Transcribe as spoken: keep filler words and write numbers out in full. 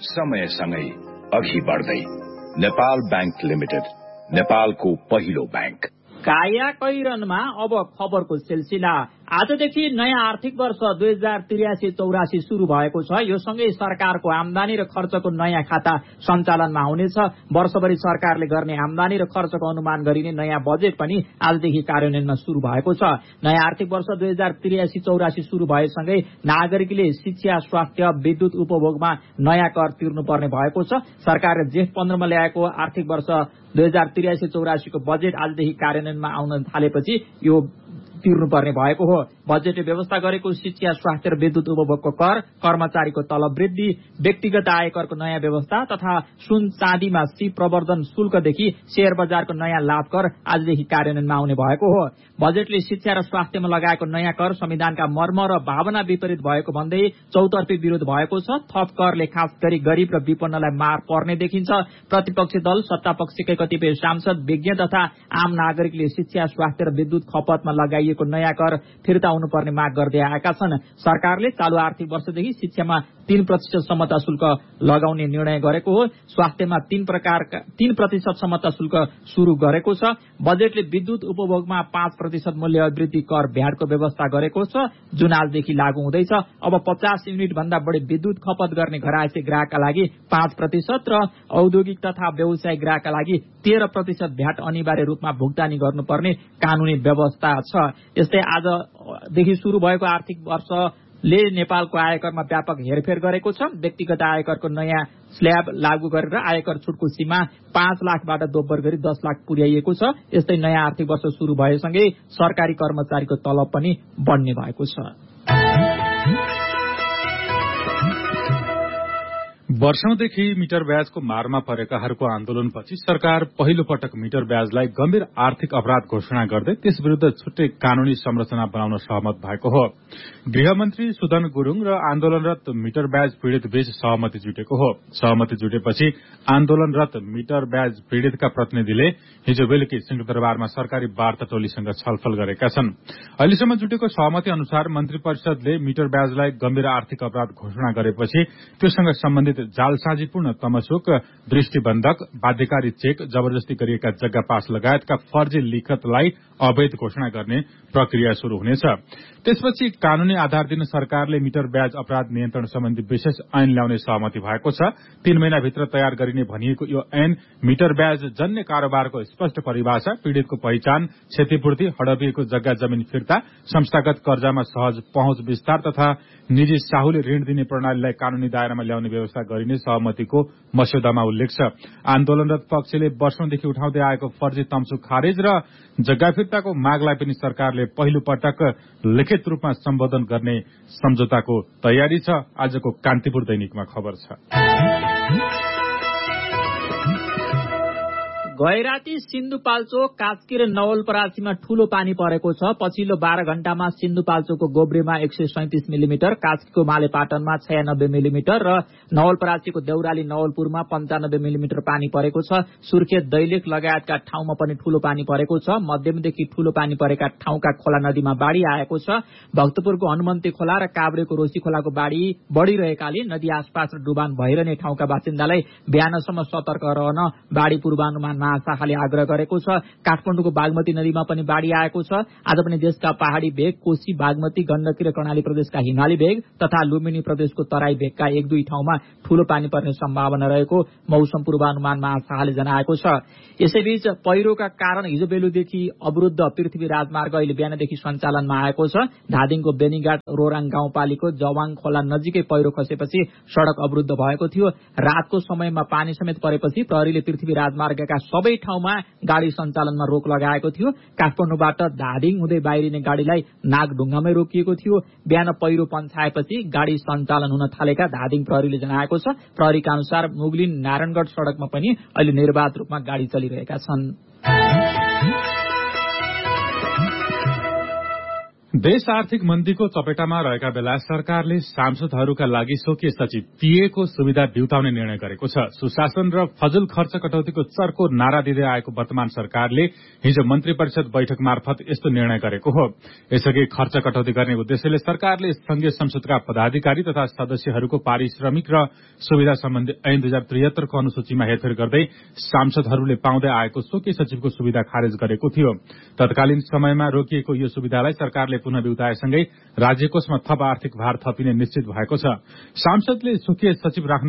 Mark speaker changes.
Speaker 1: समयसँगै अघि बढ्दै। नेपाल ब्याङ्क लिमिटेड, नेपालको पहिलो ब्याङ्क।
Speaker 2: काया कैरनमा अब खबरको सिलसिला। आजदेखि नयाँ आर्थिक वर्ष दुई हजार त्रियासी चौरासी शुरू भएको छ। यो सँगै सरकारको आमदानी र खर्चको नयाँ खाता सञ्चालनमा हुनेछ। वर्षभरि सरकारले गर्ने आमदानी र खर्चको अनुमान गरिने नयाँ बजेट पनि आजदेखि कार्यान्वयनमा शुरू भएको छ। नयाँ आर्थिक वर्ष दुई हजार त्रियासी चौरासी शुरू भएसँगै नागरिकले शिक्षा, स्वास्थ्य, विद्युत उपभोगमा नयाँ कर तिर्नुपर्ने भएको छ। सरकारले जेठ पन्ध्रमा ल्याएको आर्थिक वर्ष दुई हजार त्रियासी चौरासीको बजेट आजदेखि कार्यान्वयनमा आउन थालेपछि यो तिर्नुपर्ने भएको हो। बजेटले व्यवस्था गरेको शिक्षा, स्वास्थ्य र विद्युत उपभोगको कर, कर्मचारीको तलब वृद्धि, व्यक्तिगत आयकरको नयाँ व्यवस्था तथा सुन चाँदीमा सी प्रवर्धन शुल्कदेखि शेयर बजारको नयाँ लाभ कर आजदेखि कार्यान्वयनमा आउने भएको हो। बजेटले शिक्षा र स्वास्थ्यमा लगाएको नयाँ कर संविधानका मर्म र भावना विपरीत भएको भन्दै चौतर्फी विरोध भएको छ। थप करले खास गरी गरीब र विपन्नलाई मार पर्ने देखिन्छ। प्रतिपक्षी दल, सत्ता पक्षकै कतिपय सांसद, विज्ञ तथा आम नागरिकले शिक्षा, स्वास्थ्य र विद्युत खपतमा लगाइएको नयाँ कर फिर्ता हुनुपर्ने माग गर्दै आएका छन्। सरकारले चालू आर्थिक वर्षदेखि शिक्षामा तीन प्रतिशत समता शुल्क लगाउने निर्णय गरेको हो। स्वास्थ्यमा तीन प्रकारका तीन प्रतिशत समता शुल्क शुरू गरेको छ। बजेटले विद्युत उपभोगमा पाँच प्रतिशत मूल्य वृद्धि कर भ्याटको व्यवस्था गरेको छ, जुन आजदेखि लागू हुँदैछ। अब पचास युनिट भन्दा बढी विद्युत खपत गर्ने घरायसी ग्राहकका लागि पाँच प्रतिशत र औद्योगिक तथा व्यवसायिक ग्राहकका लागि तेह्र प्रतिशत भ्याट अनिवार्य रूपमा भुक्तानी गर्नुपर्ने कानूनी व्यवस्था छ। यस्तै आजदेखि शुरू भएको आर्थिक वर्षले नेपालको आयकरमा व्यापक हेरफेर गरेको छ। व्यक्तिगत आयकरको नयाँ स्ल्याब लागू गरेर आयकर छुटको सीमा पाँच लाखबाट दोब्बर गरी दस लाख पुर्याइएको छ। यस्तै नयाँ आर्थिक वर्ष शुरू भएसँगै सरकारी कर्मचारीको तलब पनि बढ्ने भएको छ।
Speaker 3: वर्षौंदेखि मिटर ब्याजको मारमा परेकाहरूको आन्दोलनपछि सरकार पहिलो पटक मिटर ब्याजलाई गम्भीर आर्थिक अपराध घोषणा गर्दै त्यस विरूद्ध छुट्टै कानूनी संरचना बनाउन सहमत भएको हो। गृहमन्त्री सुदन गुरूङ र आन्दोलनरत मिटर ब्याज पीड़ित बीच सहमति जुटेको हो। सहमति जुटेपछि आन्दोलनरत मिटर ब्याज पीड़ितका प्रतिनिधिले हिजो बेलुकी सिंहदरबारमा सरकारी वार्ता टोलीसँग छलफल गरेका छन्। अहिलेसम्म जुटेको सहमति अनुसार मन्त्री परिषदले मिटर ब्याजलाई गम्भीर आर्थिक अपराध घोषणा गरेपछि त्योसँग सम्बन्धित जालसाजीपूर्ण तमसुक, दृष्टिबन्धक, बाध्यकारी चेक, जबरजस्ती गरिएका जग्गा पास लगायतका फर्जी लिखतलाई अवैध घोषणा गर्ने प्रक्रिया शुरू हुनेछ। त्यसपछि कानूनी आधार दिन सरकारले मिटर ब्याज अपराध नियन्त्रण सम्बन्धी विशेष ऐन ल्याउने सहमति भएको छ। तीन महिनाभित्र तयार गरिने भनिएको यो ऐन मिटर ब्याज जन्य कारोबारको स्पष्ट परिभाषा, पीड़ितको पहिचान, क्षतिपूर्ति, हडपिएको जग्गा जमिन फिर्ता, संस्थागत कर्जामा सहज पहुँच विस्तार तथा निजी साहुले ऋण दिने प्रणालीलाई कानूनी दायरामा ल्याउने व्यवस्था गरिने सहमतिको मस्यौदामा उल्लेख छ। आन्दोलनरत पक्षले वर्षौंदेखि उठाउँदै आएको फर्जी तमसुक खारेज र जग्गा फिर्ताको मागलाई पनि सरकारले पहिलो पटक लिखित रूपमा सम्बोधन गर्ने सम्झौताको तयारी छ। आजको कान्तिपुर दैनिकमा खबर छ।
Speaker 2: गैराती, सिन्धुपाल्चोक, कास्की र नवलपरासीमा ठूलो पानी परेको छ। पछिल्लो बाह्र घण्टामा सिन्धुपाल्चोकको गोब्रेमा एक सय सैतिस मिलिमिटर, कास्कीको मालेपाटनमा छयानब्बे मिलिमिटर र नवलपरासीको देउराली नवलपुरमा पञ्चानब्बे मिलिमिटर पानी परेको छ। सुर्खेत, दैलेख लगायतका ठाउँमा पनि ठूलो पानी परेको छ। मध्यमदेखि ठूलो पानी परेका ठाउँका खोला नदीमा बाढ़ी आएको छ। भक्तपुरको हनुमन्ती खोला र काभ्रेको रोशी खोलाको बाढ़ी बढ़िरहेकाले नदी आसपास र डुबान भइरहने ठाउँका बासिन्दालाई बिहानसम्म सतर्क रहन बाढ़ी पूर्वानुमान महाशाखाले आग्रह गरेको छ। काठमाडौँको बागमती नदीमा पनि बाढ़ी आएको छ। आज पनि देशका पहाड़ी भेग, कोशी, बागमती, गण्डकी र कर्णाली प्रदेशका हिमाली भेग तथा लुम्बिनी प्रदेशको तराई भेगका एक दुई ठाउँमा ठूलो पानी पर्ने सम्भावना रहेको मौसम पूर्वानुमान महाशाखाले जनाएको छ। यसैबीच पहिरोका कारण हिजो बेलुदेखि अवरुद्ध पृथ्वी राजमार्ग अहिले बिहानदेखि सञ्चालनमा आएको छ। धादिङको बेनीघाट रोराङ गाउँपालिको जवाङ खोला नजिकै पहिरो खसेपछि सड़क अवरुद्ध भएको थियो। रातको समयमा पानी समेत परेपछि प्रहरीले पृथ्वी राजमार्गका सबै ठाउँमा गाड़ी सञ्चालनमा रोक लगाएको थियो। काठमाडौँबाट धादिङ हुँदै बाहिरिने गाड़ीलाई नागढुङ्गामै रोकिएको थियो। बिहान पहिरो पन्छाएपछि गाड़ी सञ्चालन हुन थालेका धादिङ प्रहरीले जनाएको छ। प्रहरीका अनुसार मुगलिन नारायणगढ़ सड़कमा पनि अहिले निर्वाध रूपमा गाड़ी चलिरहेका छन्।
Speaker 3: देश आर्थिक मन्दीको चपेटामा रहेका बेला सरकारले सांसदहरूका लागि स्वकीय सचिव पीएको सुविधा बिउताउने निर्णय गरेको छ। सुशासन र फजुल खर्च कटौतीको चर्को नारा दिँदै आएको वर्तमान सरकारले हिजो मन्त्री परिषद बैठक मार्फत यस्तो निर्णय गरेको हो। यसअघि खर्च कटौती गर्ने उद्देश्यले सरकारले संघीय संसदका पदाधिकारी तथा सदस्यहरूको पारिश्रमिक र सुविधा सम्बन्धी ऐन दुई हजार त्रिहत्तरको अनुसूचीमा हेरफेर गर्दै सांसदहरूले पाउँदै आएको स्वकीय सचिवको सुविधा खारेज गरेको थियो। तत्कालीन समयमा रोकिएको यो सुविधालाई सरकारले पुनः बिउताएसँगै राज्यकोषमा थप आर्थिक भार थपिने निश्चित भएको छ। सांसदले स्वकीय सचिव राख्न